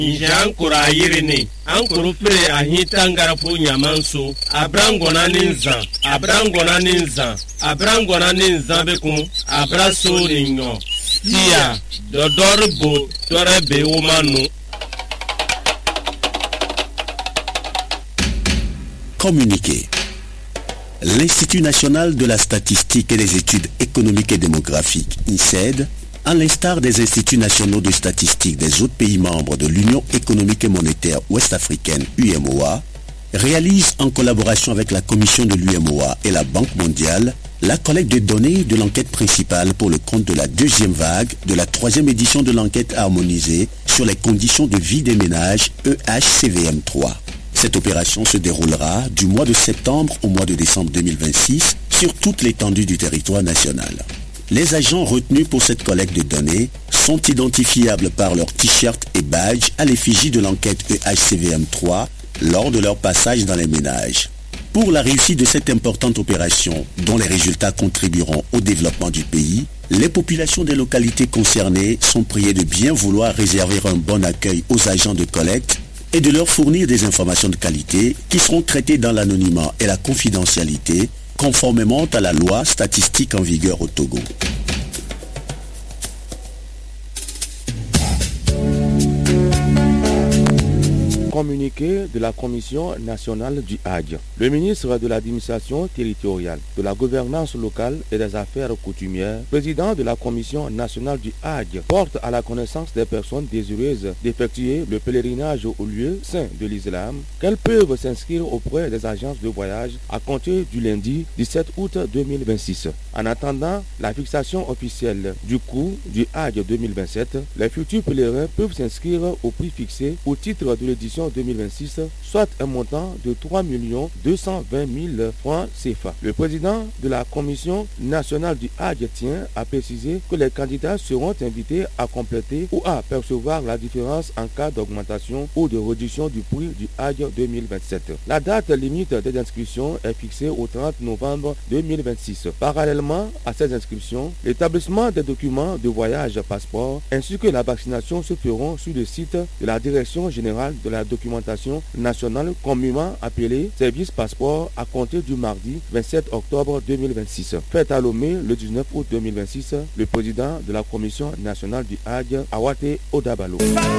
Njankura yirini ankuru pere ahitangara pu nyamanso abrangona ninza bekum abraso ninyo tia dodorbo dorebe umanu. Communiqué. L'Institut national de la statistique et des études économiques et démographiques, INSED, à l'instar des instituts nationaux de statistique des autres pays membres de l'Union économique et monétaire ouest-africaine, UEMOA, réalise en collaboration avec la commission de l'UEMOA et la Banque mondiale la collecte de données de l'enquête principale pour le compte de la deuxième vague de la troisième édition de l'enquête harmonisée sur les conditions de vie des ménages EHCVM3. Cette opération se déroulera du mois de septembre au mois de décembre 2026 sur toute l'étendue du territoire national. Les agents retenus pour cette collecte de données sont identifiables par leur t-shirt et badge à l'effigie de l'enquête EHCVM3 lors de leur passage dans les ménages. Pour la réussite de cette importante opération, dont les résultats contribueront au développement du pays, les populations des localités concernées sont priées de bien vouloir réserver un bon accueil aux agents de collecte et de leur fournir des informations de qualité qui seront traitées dans l'anonymat et la confidentialité, conformément à la loi statistique en vigueur au Togo. Communiqué de la Commission nationale du Hadj. Le ministre de l'administration territoriale, de la gouvernance locale et des affaires coutumières, président de la Commission nationale du Hadj, porte à la connaissance des personnes désireuses d'effectuer le pèlerinage au lieu saint de l'islam qu'elles peuvent s'inscrire auprès des agences de voyage à compter du lundi 17 août 2026. En attendant la fixation officielle du coût du Hadj 2027, les futurs pèlerins peuvent s'inscrire au prix fixé au titre de l'édition 2026, soit un montant de 3 220 000 francs CFA. Le président de la Commission nationale du Hadj tient à préciser que les candidats seront invités à compléter ou à percevoir la différence en cas d'augmentation ou de réduction du prix du Hadj 2027. La date limite des inscriptions est fixée au 30 novembre 2026. Parallèlement à ces inscriptions, l'établissement des documents de voyage passeport ainsi que la vaccination se feront sur le site de la Direction générale de la documentation nationale communément appelée Service Passeport à compter du mardi 27 octobre 2026. Fait à Lomé le 19 août 2026, le président de la Commission nationale du Hadj, Awate Odabalo.